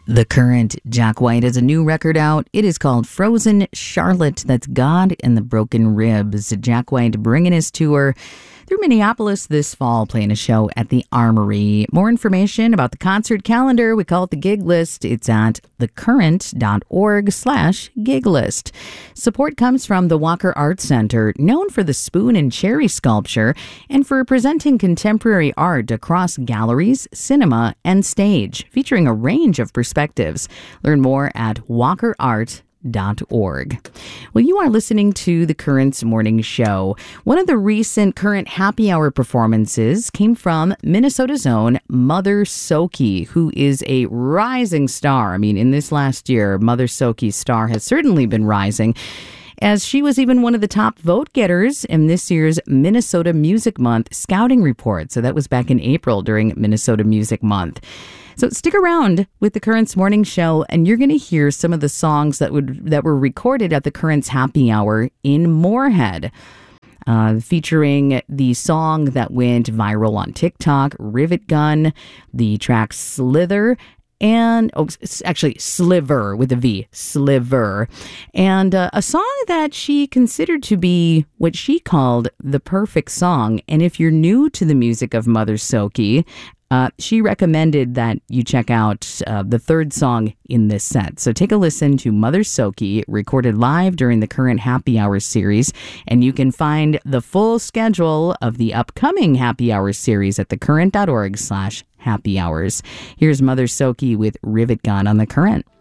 The Current. Jack White has a new record out. It is called Frozen Charlotte. That's God and the Broken Ribs. Jack White bringing his tour through Minneapolis this fall, playing a show at the Armory. More information about the concert calendar, we call it the gig list. It's at thecurrent.org/gig list. Support comes from the Walker Art Center, known for the spoon and cherry sculpture and for presenting contemporary art across galleries, cinema, and stage, featuring a range of perspectives. Learn more at walkerart.org. Well, you are listening to the Current's Morning Show. One of the recent Current happy hour performances came from Minnesota's own Mother Soki, who is a rising star. I mean, in this last year, Mother Soki's star has certainly been rising, as she was even one of the top vote getters in this year's Minnesota Music Month scouting report. So that was back in April during Minnesota Music Month. So stick around with the Current's Morning Show, and you're going to hear some of the songs that were recorded at the Current's Happy Hour in Moorhead, featuring the song that went viral on TikTok, Rivet Gun, the track Slither, and Sliver with a V, Sliver, and a song that she considered to be what she called the perfect song. And if you're new to the music of Mother Soki, she recommended that you check out the third song in this set. So take a listen to Mother Soki, recorded live during the Current Happy Hour series, and you can find the full schedule of the upcoming Happy Hour series at thecurrent.org/happy hours. Here's Mother Soki with Rivet Gun on The Current.